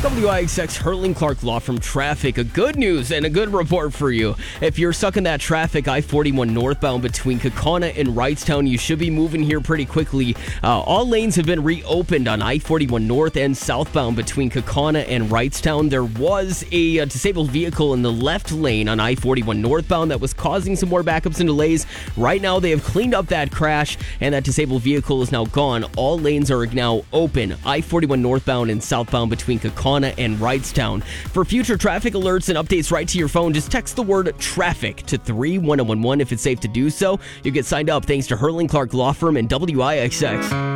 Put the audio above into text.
WIXX Hurling Clark Law from Traffic. A good news and a good report for you. If you're stuck in that traffic, I-41 northbound between Kaukauna and Wrightstown, you should be moving here pretty quickly. All lanes have been reopened on I-41 north and southbound between Kaukauna and Wrightstown. There was a disabled vehicle in the left lane on I-41 northbound that was causing some more backups and delays. Right now, they have cleaned up that crash, and that disabled vehicle is now gone. All lanes are now open. I-41 northbound and southbound between Kaukauna and Wrightstown. For future traffic alerts and updates right to your phone, just text the word traffic to 31011 if it's safe to do so. You'll get signed up thanks to Hurling Clark Law Firm and WIXX.